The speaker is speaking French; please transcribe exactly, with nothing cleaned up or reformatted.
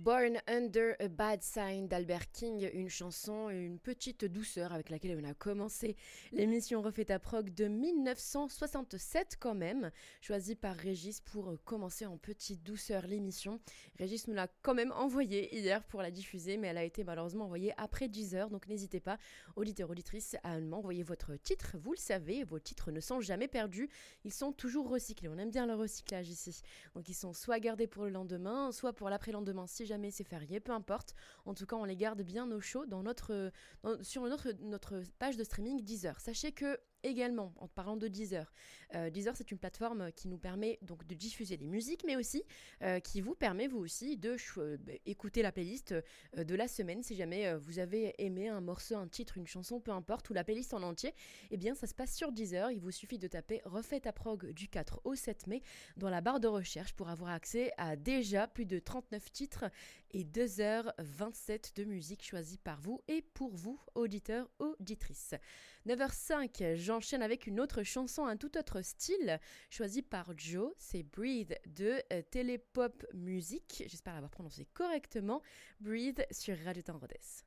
Born Under a Bad Sign d'Albert King, une chanson, une petite douceur avec laquelle on a commencé l'émission Refait ta prog de dix-neuf cent soixante-sept quand même, choisie par Régis pour commencer en petite douceur l'émission. Régis nous l'a quand même envoyée hier pour la diffuser, mais elle a été malheureusement envoyée après dix heures, donc n'hésitez pas, auditeurs, auditrices, à m'envoyer votre titre. Vous le savez, vos titres ne sont jamais perdus, ils sont toujours recyclés. On aime bien le recyclage ici. Donc ils sont soit gardés pour le lendemain, soit pour l'après-lendemain si jamais c'est férié, peu importe. En tout cas, on les garde bien au chaud dans notre, dans, sur notre, notre page de streaming Deezer. Sachez que également, en parlant de Deezer, euh, Deezer c'est une plateforme qui nous permet donc de diffuser des musiques, mais aussi euh, qui vous permet vous aussi de euh, écouter la playlist euh, de la semaine. Si jamais euh, vous avez aimé un morceau, un titre, une chanson, peu importe, ou la playlist en entier, eh bien ça se passe sur Deezer. Il vous suffit de taper Refait ta prog du quatre au sept mai dans la barre de recherche pour avoir accès à déjà plus de trente-neuf titres et deux heures vingt-sept de musique choisie par vous et pour vous, auditeurs, auditrices. neuf heures cinq, j'enchaîne avec une autre chanson, un tout autre style, choisi par Joe, c'est Breathe de euh, Télépop Music, j'espère l'avoir prononcé correctement, Breathe sur Radio Tendresse.